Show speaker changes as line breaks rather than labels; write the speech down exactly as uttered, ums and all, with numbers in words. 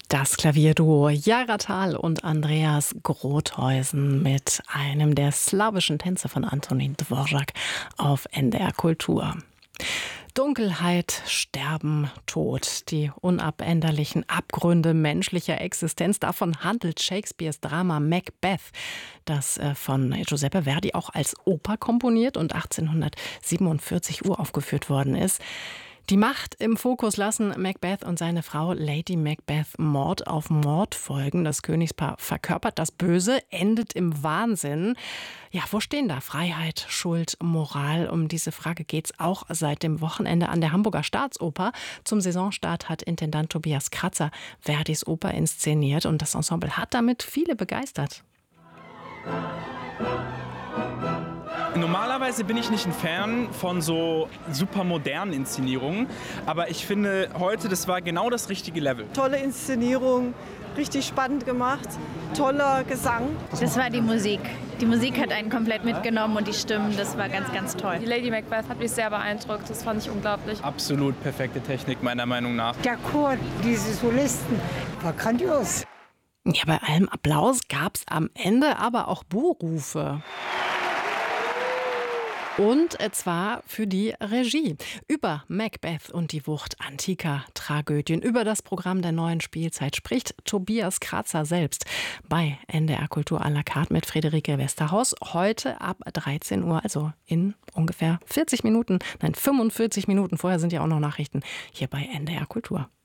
Das Klavierduo Jara Thal und Andreas Grotheusen mit einem der slawischen Tänze von Antonín Dvořák auf N D R Kultur. Dunkelheit, Sterben, Tod, die unabänderlichen Abgründe menschlicher Existenz. Davon handelt Shakespeares Drama Macbeth, das von Giuseppe Verdi auch als Oper komponiert und achtzehnhundertsiebenundvierzig uraufgeführt worden ist. Die Macht im Fokus lassen Macbeth und seine Frau Lady Macbeth Mord auf Mord folgen. Das Königspaar verkörpert das Böse, endet im Wahnsinn. Ja, wo stehen da Freiheit, Schuld, Moral? Um diese Frage geht's auch seit dem Wochenende an der Hamburger Staatsoper. Zum Saisonstart hat Intendant Tobias Kratzer Verdis Oper inszeniert und das Ensemble hat damit viele begeistert.
Normalerweise bin ich nicht ein Fan von so super modernen Inszenierungen, aber ich finde heute, das war genau das richtige Level.
Tolle Inszenierung, richtig spannend gemacht, toller Gesang.
Das war die Musik. Die Musik hat einen komplett mitgenommen und die Stimmen, das war ganz, ganz toll.
Die Lady Macbeth hat mich sehr beeindruckt, das fand ich unglaublich.
Absolut perfekte Technik meiner Meinung nach.
Der Chor, diese Solisten, war grandios.
Ja, bei allem Applaus gab es am Ende aber auch Buhrufe. Und zwar für die Regie. Über Macbeth und die Wucht antiker Tragödien, über das Programm der neuen Spielzeit spricht Tobias Kratzer selbst bei N D R Kultur à la carte mit Friederike Westerhaus. Heute ab dreizehn Uhr, also in ungefähr vierzig Minuten, nein fünfundvierzig Minuten. Vorher sind ja auch noch Nachrichten hier bei N D R Kultur.